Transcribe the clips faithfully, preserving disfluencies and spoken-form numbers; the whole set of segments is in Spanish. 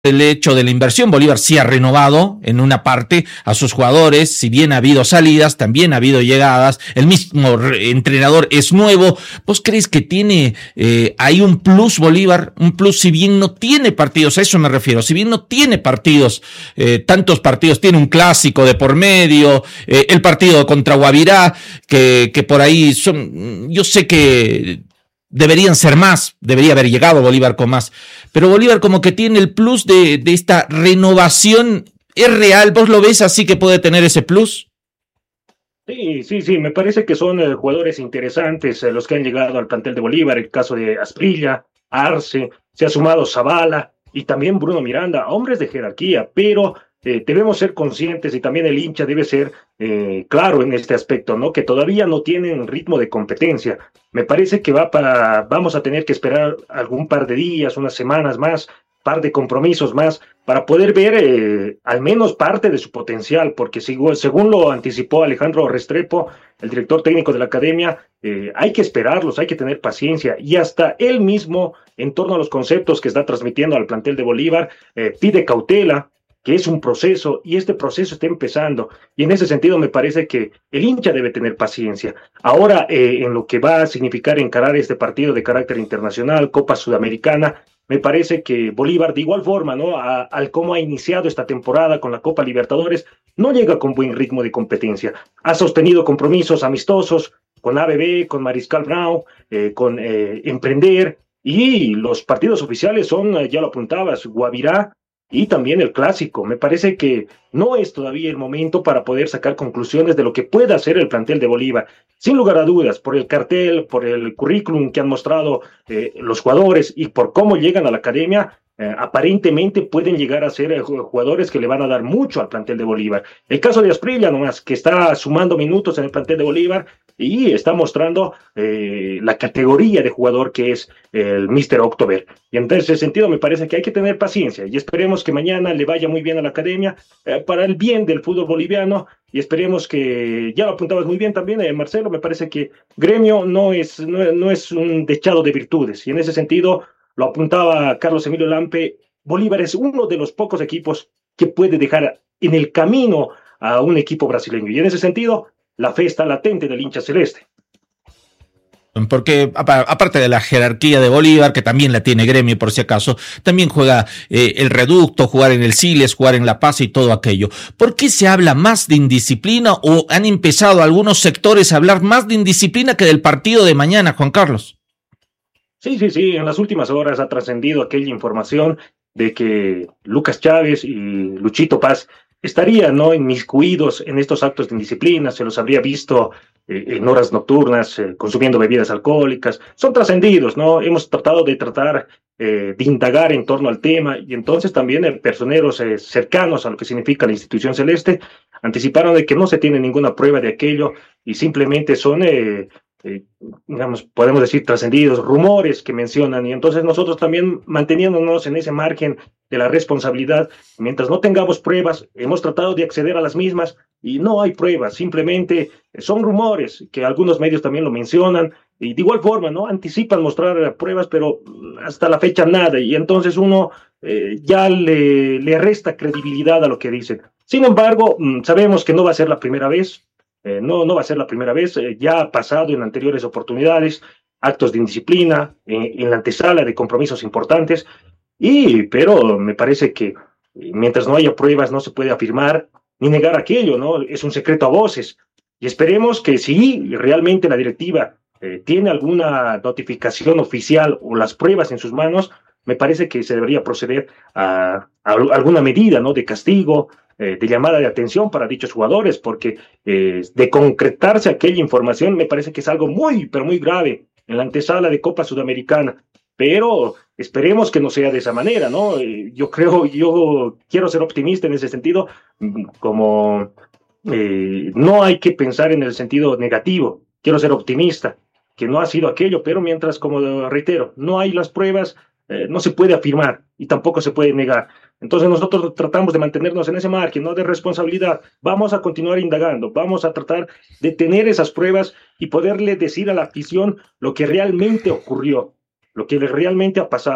el hecho de la inversión. Bolívar sí ha renovado en una parte a sus jugadores, si bien ha habido salidas, también ha habido llegadas, el mismo entrenador es nuevo. ¿Vos crees que tiene eh, ahí un plus Bolívar? Un plus, si bien no tiene partidos, a eso me refiero, si bien no tiene partidos, eh, tantos partidos, tiene un clásico de por medio, eh, el partido contra Guavirá, que, que por ahí son, yo sé que deberían ser más, debería haber llegado Bolívar con más, pero Bolívar como que tiene el plus de, de esta renovación. ¿Es real? ¿Vos lo ves así que puede tener ese plus? Sí, sí, sí, me parece que son eh, jugadores interesantes eh, los que han llegado al plantel de Bolívar, el caso de Asprilla, Arce, se ha sumado Zavala y también Bruno Miranda, hombres de jerarquía, pero eh, debemos ser conscientes y también el hincha debe ser eh, claro en este aspecto, ¿no? Que todavía no tienen ritmo de competencia. Me parece que va para, vamos a tener que esperar algún par de días, unas semanas más, par de compromisos más para poder ver eh, al menos parte de su potencial, porque según, según lo anticipó Alejandro Restrepo, el director técnico de la academia, eh, hay que esperarlos, hay que tener paciencia, y hasta él mismo, en torno a los conceptos que está transmitiendo al plantel de Bolívar, eh, pide cautela, que es un proceso, y este proceso está empezando, y en ese sentido me parece que el hincha debe tener paciencia. Ahora, eh, en lo que va a significar encarar este partido de carácter internacional, Copa Sudamericana, me parece que Bolívar, de igual forma, ¿no? A, al cómo ha iniciado esta temporada con la Copa Libertadores, no llega con buen ritmo de competencia. Ha sostenido compromisos amistosos con A B B, con Mariscal Brown, eh, con eh, Emprender, y los partidos oficiales son, eh, ya lo apuntabas, Guavirá y también el clásico. Me parece que no es todavía el momento para poder sacar conclusiones de lo que pueda hacer el plantel de Bolívar. Sin lugar a dudas, por el cartel, por el currículum que han mostrado eh, los jugadores y por cómo llegan a la academia, eh, aparentemente pueden llegar a ser eh, jugadores que le van a dar mucho al plantel de Bolívar. El caso de Asprilla nomás, que está sumando minutos en el plantel de Bolívar y está mostrando eh, la categoría de jugador que es el míster October. Y en ese sentido me parece que hay que tener paciencia y esperemos que mañana le vaya muy bien a la academia eh, para el bien del fútbol boliviano, y esperemos que, ya lo apuntabas muy bien también, eh, Marcelo, me parece que Gremio no es, no, no es un dechado de virtudes, y en ese sentido lo apuntaba Carlos Emilio Lampe, Bolívar es uno de los pocos equipos que puede dejar en el camino a un equipo brasileño, y en ese sentido la fe está latente del hincha celeste. Porque aparte de la jerarquía de Bolívar, que también la tiene Gremio por si acaso, también juega eh, el Reducto, jugar en el Siles, jugar en La Paz y todo aquello. ¿Por qué se habla más de indisciplina o han empezado algunos sectores a hablar más de indisciplina que del partido de mañana, Juan Carlos? Sí, sí, sí, en las últimas horas ha trascendido aquella información de que Lucas Chávez y Luchito Paz estarían, ¿no?, inmiscuidos en estos actos de indisciplina, se los habría visto eh, en horas nocturnas, eh, consumiendo bebidas alcohólicas, son trascendidos, ¿no? Hemos tratado de tratar eh, de indagar en torno al tema, y entonces también eh, personeros eh, cercanos a lo que significa la institución celeste anticiparon de que no se tiene ninguna prueba de aquello y simplemente son... Eh, eh, digamos, podemos decir trascendidos, rumores que mencionan, y entonces nosotros también manteniéndonos en ese margen de la responsabilidad, mientras no tengamos pruebas, hemos tratado de acceder a las mismas y no hay pruebas, simplemente son rumores que algunos medios también lo mencionan y de igual forma, ¿no? Anticipan mostrar pruebas, pero hasta la fecha nada, y entonces uno eh, ya le, le resta credibilidad a lo que dicen. Sin embargo, sabemos que no va a ser la primera vez. Eh, no, no va a ser la primera vez, eh, ya ha pasado en anteriores oportunidades, actos de indisciplina, eh, en la antesala de compromisos importantes, y, pero me parece que eh, mientras no haya pruebas no se puede afirmar ni negar aquello, ¿no? Es un secreto a voces, y esperemos que si realmente la directiva eh, tiene alguna notificación oficial o las pruebas en sus manos, me parece que se debería proceder a, a alguna medida, ¿no?, de castigo, eh, de llamada de atención para dichos jugadores, porque eh, de concretarse aquella información me parece que es algo muy, pero muy grave en la antesala de Copa Sudamericana, pero esperemos que no sea de esa manera, ¿no? Eh, yo creo, yo quiero ser optimista en ese sentido, como eh, no hay que pensar en el sentido negativo, quiero ser optimista, que no ha sido aquello, pero mientras, como reitero, no hay las pruebas, eh, no se puede afirmar y tampoco se puede negar. Entonces nosotros tratamos de mantenernos en ese margen, ¿no?, de responsabilidad. Vamos a continuar indagando, vamos a tratar de tener esas pruebas y poderle decir a la afición lo que realmente ocurrió, lo que realmente ha pasado.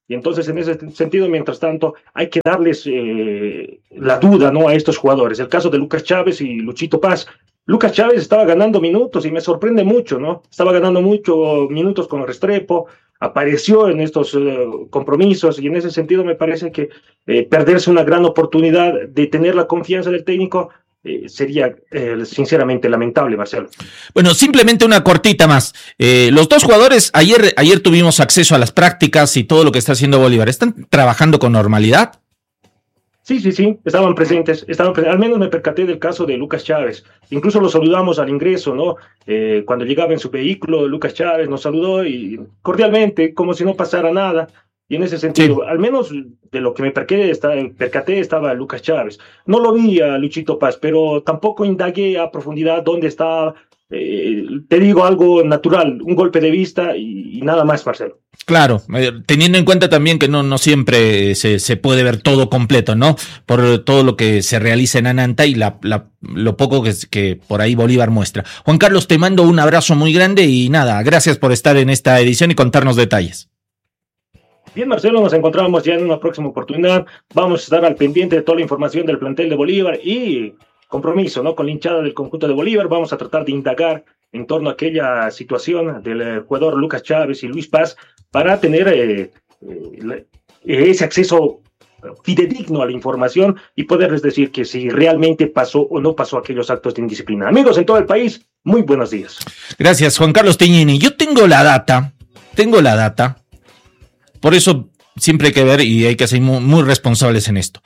Y entonces, en ese sentido, mientras tanto, hay que darles eh, la duda, ¿no?, a estos jugadores. El caso de Lucas Chávez y Luchito Paz. Lucas Chávez estaba ganando minutos y me sorprende mucho, ¿no? Estaba ganando muchos minutos con Restrepo, apareció en estos eh, compromisos y en ese sentido me parece que eh, perderse una gran oportunidad de tener la confianza del técnico eh, sería eh, sinceramente lamentable, Marcelo. Bueno, simplemente una cortita más. Eh, los dos jugadores, ayer, ayer tuvimos acceso a las prácticas y todo lo que está haciendo Bolívar. ¿Están trabajando con normalidad? Sí, sí, sí, estaban presentes, estaban presentes. Al menos me percaté del caso de Lucas Chávez. Incluso lo saludamos al ingreso, ¿no? Eh, cuando llegaba en su vehículo, Lucas Chávez nos saludó y cordialmente, como si no pasara nada. Y en ese sentido, sí, al menos de lo que me percaté, estaba, percaté estaba Lucas Chávez. No lo vi a Luchito Paz, pero tampoco indagué a profundidad dónde estaba. Eh, te digo algo natural, un golpe de vista y, y nada más, Marcelo. Claro, eh, teniendo en cuenta también que no, no siempre se, se puede ver todo completo, ¿no? Por todo lo que se realiza en Ananta y la, la, lo poco que, que por ahí Bolívar muestra. Juan Carlos, te mando un abrazo muy grande y nada, gracias por estar en esta edición y contarnos detalles. Bien, Marcelo, nos encontramos ya en una próxima oportunidad. Vamos a estar al pendiente de toda la información del plantel de Bolívar y compromiso, ¿no?, con la hinchada del conjunto de Bolívar. Vamos a tratar de indagar en torno a aquella situación del jugador Lucas Chávez y Luis Paz para tener eh, eh, ese acceso fidedigno a la información y poderles decir que si realmente pasó o no pasó aquellos actos de indisciplina. Amigos en todo el país, muy buenos días. Gracias, Juan Carlos Teñini. Yo tengo la data, tengo la data, por eso siempre hay que ver y hay que ser muy, muy responsables en esto.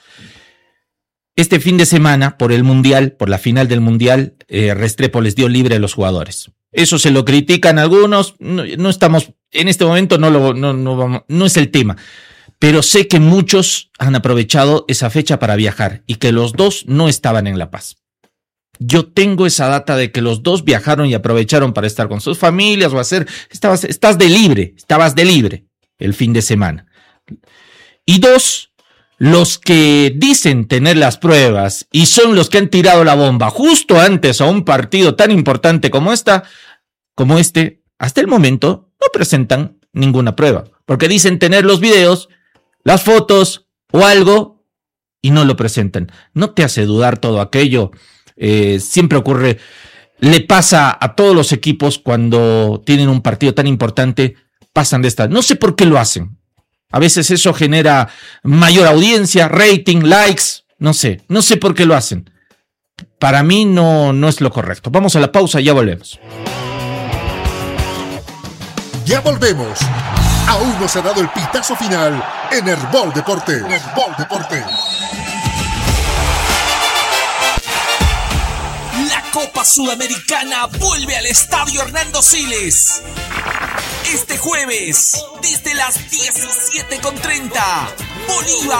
Este fin de semana, por el Mundial, por la final del Mundial, eh, Restrepo les dio libre a los jugadores. Eso se lo critican algunos, no, no estamos, en este momento no, lo, no, no, vamos, no es el tema, pero sé que muchos han aprovechado esa fecha para viajar y que los dos no estaban en La Paz. Yo tengo esa data de que los dos viajaron y aprovecharon para estar con sus familias o hacer, estabas, estás de libre, estabas de libre el fin de semana. Y dos, los que dicen tener las pruebas y son los que han tirado la bomba justo antes a un partido tan importante como esta, como este, hasta el momento no presentan ninguna prueba, porque dicen tener los videos, las fotos o algo y no lo presentan. ¿No te hace dudar todo aquello? Eh, siempre ocurre, le pasa a todos los equipos cuando tienen un partido tan importante, pasan de esta. No sé por qué lo hacen. A veces eso genera mayor audiencia, rating, likes, no sé, no sé por qué lo hacen. Para mí no, no es lo correcto. Vamos a la pausa y ya volvemos. Ya volvemos. Aún no se ha dado el pitazo final en Herbol Deportes. Herbol Deportes. La Copa Sudamericana vuelve al Estadio Hernando Siles. Este jueves, desde las diecisiete con treinta, Bolívar